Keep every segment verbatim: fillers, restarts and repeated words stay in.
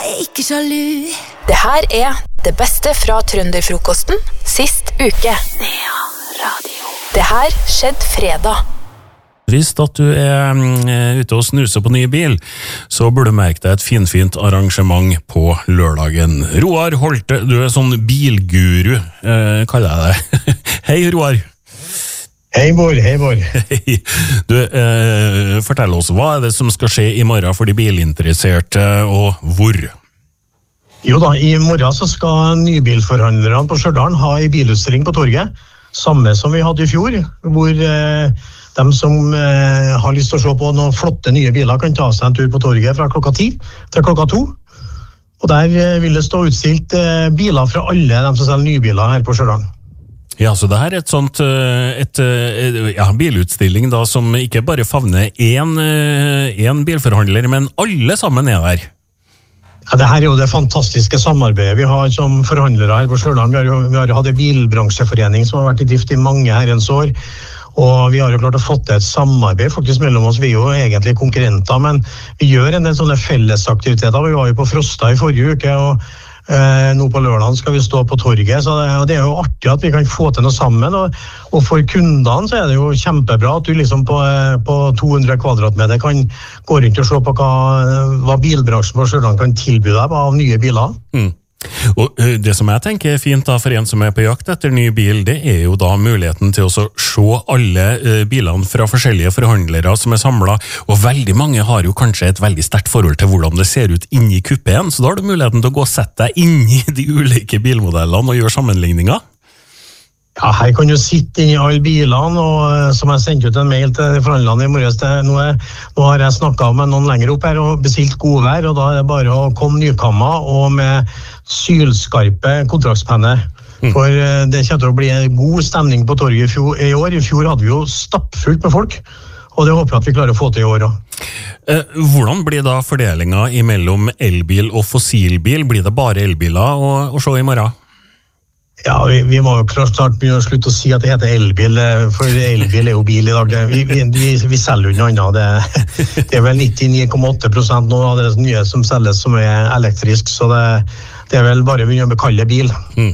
er ikke sjalu. Det her er det beste fra Trønderfrokosten sist uke. Nea Radio. Det her skjedde fredag. Hvis at du er ute og snuser på ny bil, så burde du merke deg et finfint arrangement på lørdagen. Roar Holte, du er sånn bilguru, eh, kaller jeg det. Hei Roar. Hei Bård, hei Bård. Hei. Du, eh, fortell oss, hva er det som skal skje i morgen for de bilinteresserte, og hvor? Jo da, i morgen så skal nybilforhandlerne på Stjørdal ha en bilutstilling på torget, samme som vi hadde i fjor, hvor eh, de som eh, har lyst til å se på noen flotte nye biler kan ta seg en tur på torget fra klokka ti til klokka to. Og der eh, vil det stå utstilt eh, biler fra alle de som selger nybiler her på Stjørdal. Ja, så det her er et sånt et, et, ja, bilutstilling da, som ikke bare favner en, en bilforhandler, men alle sammen er der. Ja, det her er jo det fantastiske samarbeidet vi har som forhandlere her på Stjørdal. Vi har jo vi har hatt en bilbransjeforening som har vært i drift i mange herrens år, og vi har jo klart å få til et samarbeid faktisk mellom oss. Vi er jo egentlig konkurrenter, men vi gjør en del sånne fellesaktiviteter. Vi var jo på Frosta i forrige uke, og Eh, nå på lørdagen skal vi stå på torget, så det, det er jo artig at vi kan få til noe sammen, og, og for kundene så er det jo kjempebra at du liksom på, på to hundre kvadratmeter kan gå rundt og se på hva, hva bilbransjen på Stjørdal kan tilby deg av nye biler. Mm. Og det som jeg tenker er fint da, for en som er på jakt etter ny bil, det er jo da muligheten til å se alle uh, bilene fra forskjellige forhandlere som er samlet, og veldig mange har jo kanskje et veldig sterkt forhold til hvordan det ser ut inni kupeen, så da har du muligheten til å gå og sette deg inn i de ulike bilmodellene og gjøre sammenligninger. Ja, her kan du sitte inn i alle bilene, og som jeg sendte ut en mail til forhandlerne i morges, nå, er, nå har jeg snakket med noen lenger opp her og bestilt godvær, og da er det bare å komme nykammer og med sylskarpe kontraktspenner. Mm. For det kommer til å bli en god stemning på torget i, fjor, i år. I fjor hadde vi jo stappfullt med folk, og det håper jeg at vi klarer å få til i år også. Eh, hvordan blir da fordelingen mellom elbil og fossilbil? Blir det bare elbiler å, å se i morgen? Ja, vi, vi må jo klart begynne å slutte å si at det heter elbil, for elbil er jo bil i dag. Vi, vi, vi selger jo noe annet. Det, det er vel nittini komma åtte prosent nå av det nye som selges som er elektrisk, så det, det er vel bare å begynne å bekalle bil. Mm.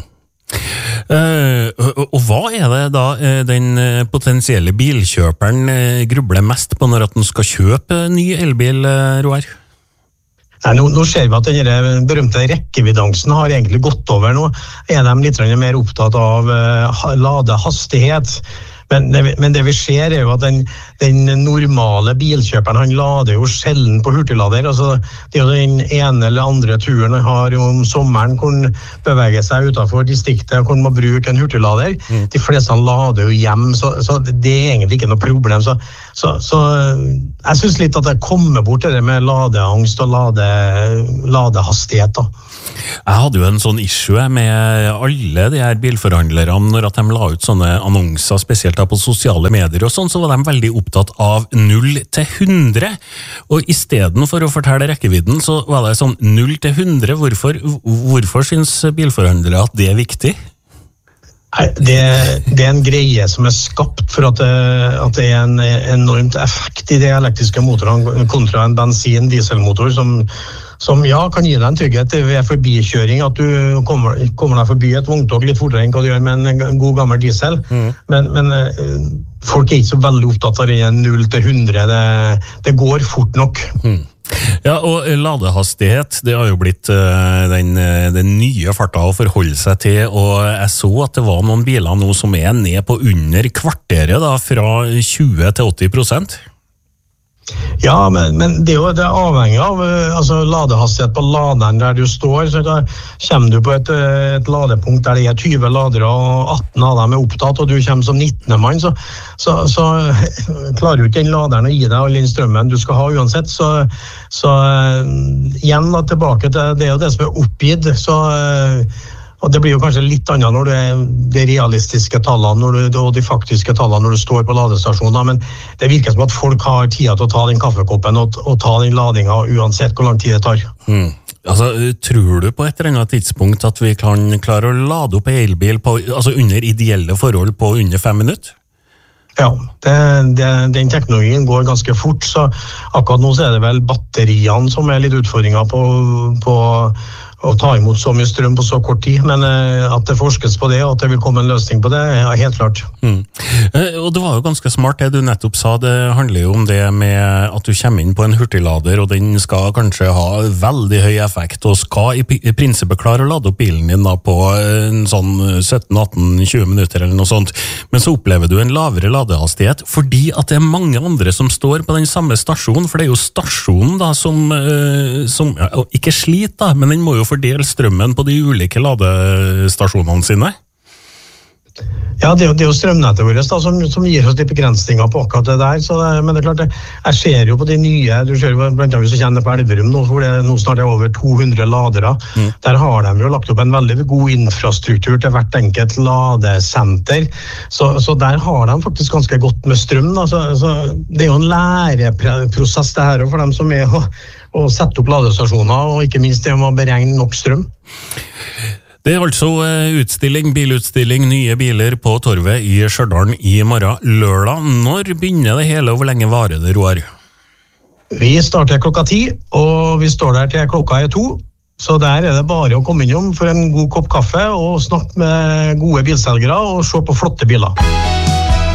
Uh, og, og hva er det da den potensielle bilkjøperen grubler mest på når at den skal kjøpe ny elbil, Roar? Nei, nå, nå ser vi at denne berømte rekkeviddansen har egentlig gått over. Nå er de litt mer opptatt av uh, ladehastighet. Men det, men det vi ser er jo at den, den normale bilkjøperen, han lader jo sjelden på hurtiglader. Altså, det er jo den ene eller andre turen han har om sommeren hvor han beveger seg utenfor distriktet, hvor han må bruke en hurtiglader. Mm. De fleste han lader jo hjem, så, så det er egentlig ikke noe problem. Så, så, så jeg synes litt at det kommer bort det med ladeangst og lade, ladehastighet da. Jeg hadde jo en sånn issue med alle de her bilforhandlerne når at de la ut sånne annonser, spesielt da på sosiale medier og sånn, så var de veldig opptatt av null til hundre, og i stedet for å fortelle rekkevidden så var det sånn null til hundre. Hvorfor, hvorfor synes bilforhandlere at det er viktig? Nei, det, det er en greie som er skapt for at det, at det er en enormt effekt i de elektriske motorene kontra en bensin-dieselmotor som som ja, kan gi deg en trygghet ved forbikjøring, at du kommer, kommer deg forbi et vogntog litt fortere enn hva du gjør med en god gammel diesel. Mm. Men, men folk er ikke så veldig opptatt av det null til hundre, det, det går fort nok. Mm. Ja, og ladehastighet, det har jo blitt uh, den, den nye farta å forholde seg til, og jeg så at det var noen biler nå som er ned på under kvarteret da, fra tjue til åtti prosent. Ja, men, men det er jo det er avhengig av altså, ladehastighet på laderen der du står, så da kommer du på et, et ladepunkt der det er tyve ladere og atten av dem er opptatt, og du kommer som nittende mann, så, så, så klarer du ikke den laderen å gi deg all den strømmen du skal ha uansett, så, så igjen da, tilbake til det er jo det som er oppgitt, så og det blir jo kanskje litt annet når det er de realistiske tallene når du, og de faktiske tallene når du står på ladestasjonen, men det virker som at folk har tid til å ta den kaffekoppen og, og ta den ladingen uansett hvor lang tid det tar. Mm. Altså, tror du på et eller annet tidspunkt at vi kan klare å lade opp en elbil på, altså under ideelle forhold på under fem minutter? Ja, det, det, den teknologien går ganske fort, så akkurat nå så er det vel batteriene som er litt utfordringer på, på å ta imot så mye strøm på så kort tid, men at det forskes på det, og at det vil komme en løsning på det, er helt klart. Mm. Og det var jo ganske smart det du nettopp sa, det handler jo om det med at du kommer inn på en hurtiglader, og den skal kanskje ha veldig høy effekt, og skal i, i prinsippet klare å lade opp bilen din da på en sånn sytten atten tjue minutter eller noe sånt, men så opplever du en lavere ladehastighet, fordi at det er mange andre som står på den samme stasjonen, for det er jo stasjonen da som, som ja, ikke sliter da, men den må jo fordele strømmen på de ulike ladestasjonene sine. Ja, det er, jo, det er jo strømnettet vårt da, som, som gir oss de begrensninger på akkurat det der, så det, men det er klart, det, jeg ser jo på de nye, du ser jo blant annet hvis du kjenner på Elverum nå, hvor det nå snart er over to hundre ladere, mm. der har de jo lagt opp en veldig god infrastruktur til hvert enkelt ladesenter, så, så der har de faktisk ganske godt med strøm, da, så, så det er jo en læreprosess det her for dem som er å, å sette opp ladestasjoner, og ikke minst det om å beregne nok strøm. Det er altså utstilling, bilutstilling, nye biler på Torvet i Stjørdal i morgen lørdag. Når begynner det hele, og hvor lenge varer det, Roar? Vi starter klokka ti, og vi står der til klokka er to. Så der er det bare å komme innom for en god kopp kaffe og snakke med gode bilselgere og se på flotte biler.